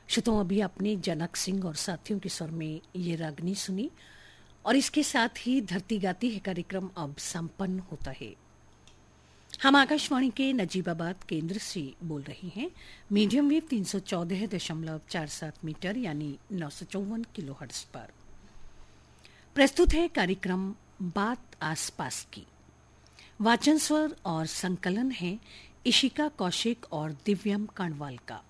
श्रोताओं, अभी आपने जनक सिंह और साथियों के स्वर में ये रागनी सुनी और इसके साथ ही धरती गाती है कार्यक्रम अब संपन्न होता है। हम आकाशवाणी के नजीबाबाद केंद्र से बोल रहे हैं। मीडियम वेव 314.47 मीटर यानी 954 किलोहर्ट्ज पर प्रस्तुत है कार्यक्रम बात आसपास की। वाचन स्वर और संकलन है इशिका कौशिक और दिव्यम कांडवाल का।